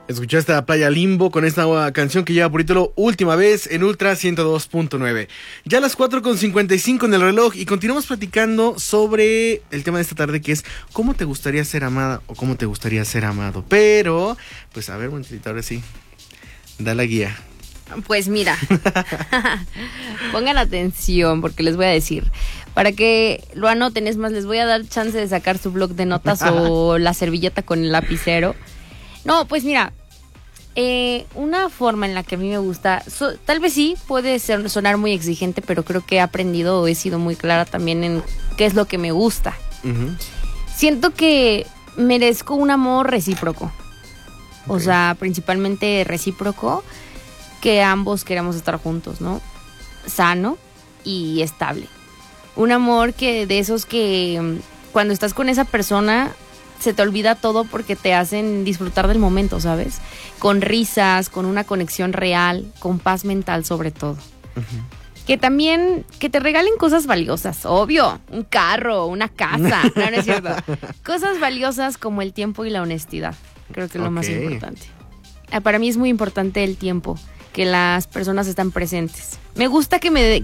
Escuchaste a Playa Limbo con esta canción que lleva por título Última Vez en Ultra 102.9. Ya a las 4:55 en el reloj y continuamos platicando sobre el tema de esta tarde, que es ¿cómo te gustaría ser amada o cómo te gustaría ser amado? Pero, pues a ver, Monchita, ahora sí, da la guía. Pues mira, pongan atención porque les voy a decir, para que lo anoten, es más, les voy a dar chance de sacar su bloc de notas o la servilleta con el lapicero. No, pues mira, una forma en la que a mí me gusta, tal vez sí, puede sonar muy exigente, pero creo que he aprendido o he sido muy clara también en qué es lo que me gusta. Uh-huh. Siento que merezco un amor recíproco, okay. O sea, principalmente recíproco, que ambos queramos estar juntos, ¿no? Sano y estable. Un amor que de esos que cuando estás con esa persona se te olvida todo porque te hacen disfrutar del momento, ¿sabes? Con risas, con una conexión real, con paz mental sobre todo. Uh-huh. Que también, que te regalen cosas valiosas, obvio, un carro, una casa, no es cierto. Cosas valiosas como el tiempo y la honestidad, creo que es lo más importante. Para mí es muy importante el tiempo, que las personas están presentes. Me gusta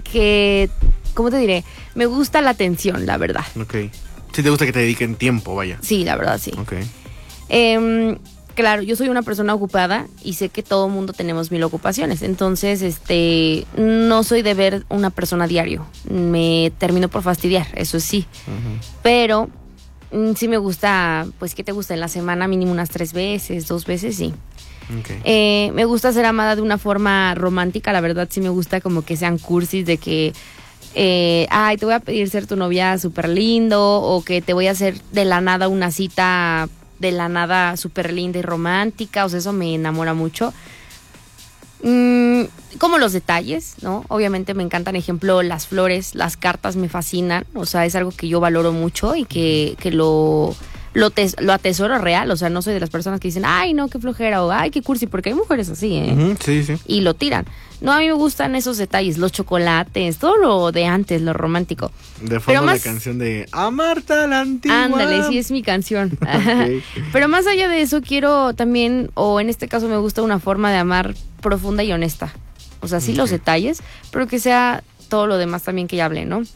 ¿cómo te diré? Me gusta la atención, la verdad. Ok. Sí te gusta que te dediquen tiempo, vaya. Sí, la verdad, sí. Ok. Claro, yo soy una persona ocupada y sé que todo mundo tenemos 1000 ocupaciones. Entonces, no soy de ver una persona a diario. Me termino por fastidiar, eso sí. Uh-huh. Pero sí me gusta, pues, ¿qué te gusta? En la semana mínimo unas 3 veces, 2 veces, sí. Okay. Me gusta ser amada de una forma romántica, la verdad sí me gusta como que sean cursis de que te voy a pedir ser tu novia súper lindo, o que te voy a hacer de la nada una cita de la nada súper linda y romántica, o sea, eso me enamora mucho. Como los detalles, ¿no? Obviamente me encantan, ejemplo, las flores, las cartas me fascinan, o sea, es algo que yo valoro mucho y que lo atesoro real, o sea, no soy de las personas que dicen, ay, no, qué flojera, o ay, qué cursi, porque hay mujeres así, ¿eh? Uh-huh, sí, sí. Y lo tiran. No, a mí me gustan esos detalles, los chocolates, todo lo de antes, lo romántico. De fondo la canción de Amarta la Antigua. Ándale, sí, es mi canción. Okay. Pero más allá de eso, quiero también, o en este caso me gusta una forma de amar profunda y honesta. O sea, sí, los detalles, pero que sea todo lo demás también que ya hablé, ¿no?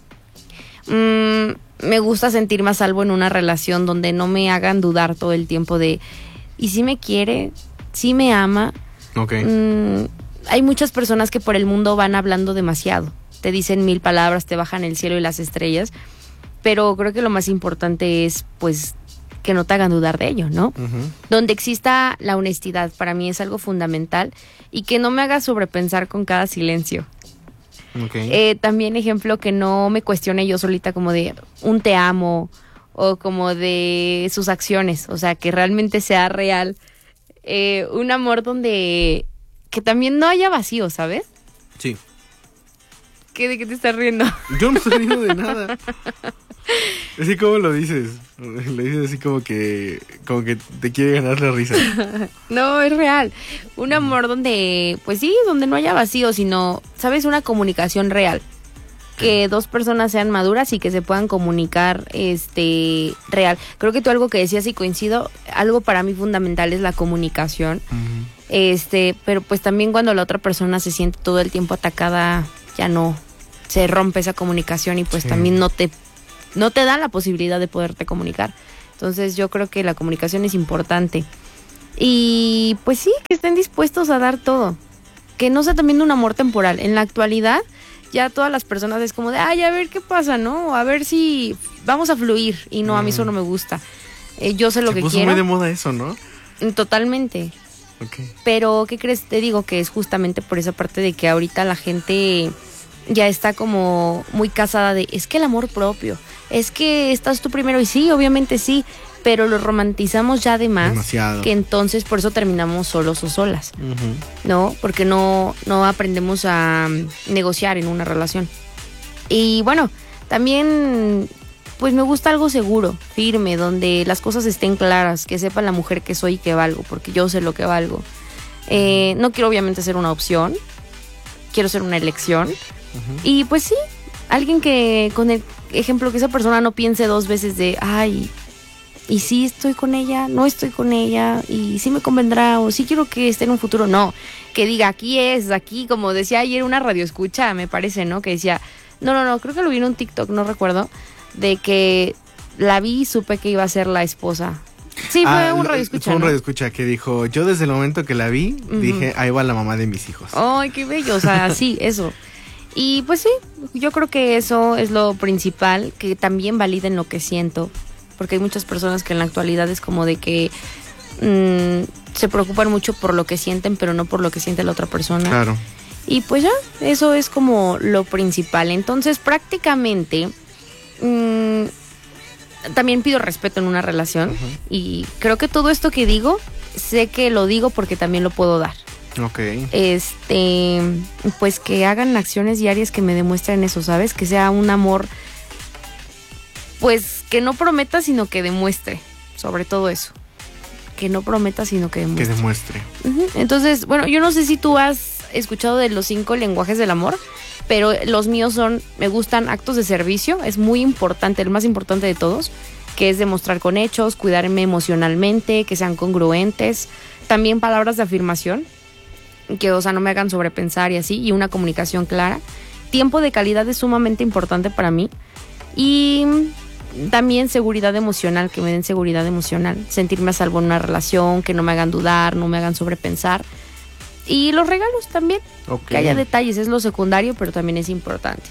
Me gusta sentirme a salvo en una relación donde no me hagan dudar todo el tiempo de, ¿y si me quiere? ¿Si me ama? Okay. Hay muchas personas que por el mundo van hablando demasiado. Te dicen 1000 palabras, te bajan el cielo y las estrellas. Pero creo que lo más importante es, pues, que no te hagan dudar de ello, ¿no? Uh-huh. Donde exista la honestidad, para mí es algo fundamental. Y que no me haga sobrepensar con cada silencio. Okay. También, ejemplo, que no me cuestione yo solita como de un te amo o como de sus acciones, o sea, que realmente sea real. Un amor donde que también no haya vacío, ¿sabes? Sí. ¿De qué te estás riendo? Yo no estoy riendo de nada. Así como lo dices. Le dices así como que te quiere ganar la risa. No, es real. Un amor donde, pues sí, donde no haya vacío, sino, ¿sabes? Una comunicación real. Que 2 personas sean maduras y que se puedan comunicar real. Creo que tú algo que decías y coincido, algo para mí fundamental es la comunicación. Uh-huh. Pero pues también cuando la otra persona se siente todo el tiempo atacada, ya no se rompe esa comunicación y pues también no te da la posibilidad de poderte comunicar. Entonces yo creo que la comunicación es importante. Y pues sí, que estén dispuestos a dar todo. Que no sea también un amor temporal. En la actualidad ya todas las personas es como de, ay, a ver qué pasa, ¿no? A ver si vamos a fluir. Y no, a mí eso no me gusta. Yo sé lo que quiero. Se puso muy de moda eso, ¿no? Totalmente. Okay. Pero, ¿qué crees? Te digo que es justamente por esa parte de que ahorita la gente ya está como muy casada de, es que el amor propio, es que estás tú primero, y sí, obviamente sí, pero lo romantizamos ya de más. Demasiado. Que entonces por eso terminamos solos o solas. Uh-huh. ¿No? Porque no aprendemos a negociar en una relación. Y bueno, también pues me gusta algo seguro, firme, donde las cosas estén claras, que sepa la mujer que soy y que valgo, porque yo sé lo que valgo. No quiero obviamente ser una opción, quiero ser una elección. Uh-huh. Y pues sí, alguien que con el ejemplo que esa persona no piense 2 veces de, ay, y sí estoy con ella, no estoy con ella, y sí me convendrá, o sí quiero que esté en un futuro. No, que diga, aquí, como decía ayer una radioescucha, me parece, ¿no? Que decía, no, creo que lo vi en un TikTok, no recuerdo, de que la vi y supe que iba a ser la esposa. Sí, fue un radioescucha. Fue un ¿no? radioescucha que dijo, yo desde el momento que la vi, dije, ahí va la mamá de mis hijos. Ay, qué bello, o sea, sí, eso. Y pues sí, yo creo que eso es lo principal, que también validen lo que siento, porque hay muchas personas que en la actualidad es como de que se preocupan mucho por lo que sienten, pero no por lo que siente la otra persona. Claro. Y pues ya, eso es como lo principal. Entonces, prácticamente, también pido respeto en una relación, y creo que todo esto que digo, sé que lo digo porque también lo puedo dar. Ok. Pues que hagan acciones diarias que me demuestren eso, ¿sabes? Que sea un amor, pues que no prometa, sino que demuestre, sobre todo eso. Que no prometa, sino que demuestre. Que demuestre. Entonces, bueno, yo no sé si tú has escuchado de los 5 lenguajes del amor, pero los míos me gustan actos de servicio, es muy importante, el más importante de todos, que es demostrar con hechos, cuidarme emocionalmente, que sean congruentes, también palabras de afirmación, que, o sea, no me hagan sobrepensar y así, y una comunicación clara. Tiempo de calidad es sumamente importante para mí, y también seguridad emocional, que me den seguridad emocional, sentirme a salvo en una relación, que no me hagan dudar, no me hagan sobrepensar. Y los regalos también, que haya detalles, es lo secundario, pero también es importante.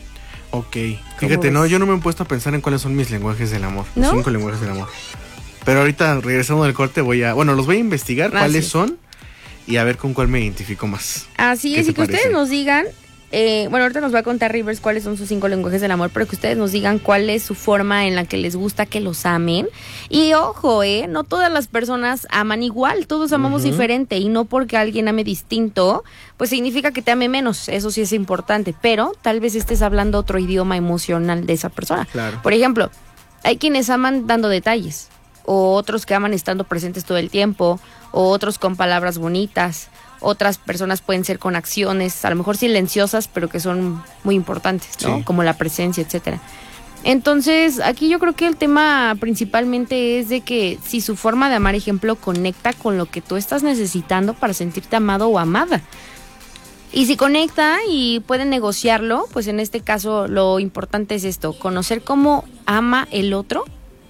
Ok, fíjate, yo no me he puesto a pensar en cuáles son mis lenguajes del amor, ¿no? 5 lenguajes del amor. Pero ahorita, regresando del corte, los voy a investigar cuáles son y a ver con cuál me identifico más. Así es, y que ustedes nos digan, ahorita nos va a contar Rivers cuáles son sus 5 lenguajes del amor, pero que ustedes nos digan cuál es su forma en la que les gusta que los amen. Y ojo, no todas las personas aman igual, todos amamos diferente, y no porque alguien ame distinto, pues significa que te ame menos, eso sí es importante, pero tal vez estés hablando otro idioma emocional de esa persona. Claro. Por ejemplo, hay quienes aman dando detalles, o otros que aman estando presentes todo el tiempo, o otros con palabras bonitas. Otras personas pueden ser con acciones, a lo mejor silenciosas, pero que son muy importantes, ¿no? Sí. Como la presencia, etcétera. Entonces, aquí yo creo que el tema principalmente es de que si su forma de amar, ejemplo, conecta con lo que tú estás necesitando para sentirte amado o amada. Y si conecta y pueden negociarlo, pues en este caso lo importante es esto: conocer cómo ama el otro,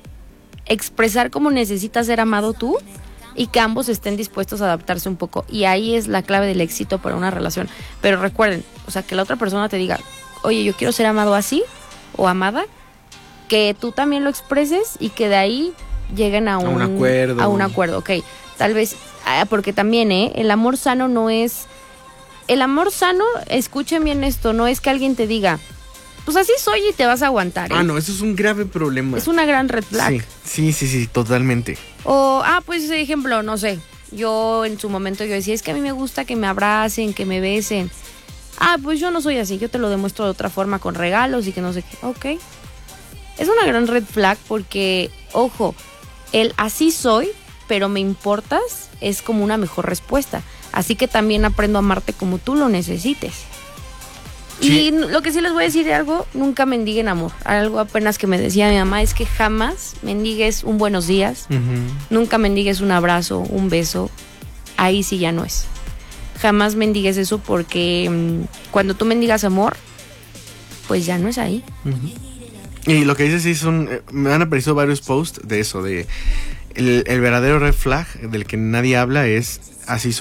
expresar cómo necesitas ser amado tú, y que ambos estén dispuestos a adaptarse un poco. Y ahí es la clave del éxito para una relación. Pero recuerden, o sea, que la otra persona te diga, oye, yo quiero ser amado así, o amada, que tú también lo expreses y que de ahí lleguen a un acuerdo. A un acuerdo, ok. Tal vez, porque también, el amor sano no es... El amor sano, escuchen bien esto, no es que alguien te diga, pues así soy y te vas a aguantar. No, eso es un grave problema. Es una gran red flag. Sí, totalmente. O, pues ejemplo, no sé, yo en su momento yo decía, es que a mí me gusta que me abracen, que me besen. Pues yo no soy así, yo te lo demuestro de otra forma con regalos y que no sé qué. Ok. Es una gran red flag porque, ojo, el así soy, pero me importas, es como una mejor respuesta. Así que también aprendo a amarte como tú lo necesites. Sí. Y lo que sí les voy a decir de algo, nunca mendiguen amor. Algo apenas que me decía mi mamá es que jamás mendigues un buenos días, nunca mendigues un abrazo, un beso, ahí sí ya no es. Jamás mendigues eso porque cuando tú mendigas amor, pues ya no es ahí. Y lo que dices sí me han aparecido varios posts de eso, de el verdadero red flag del que nadie habla es así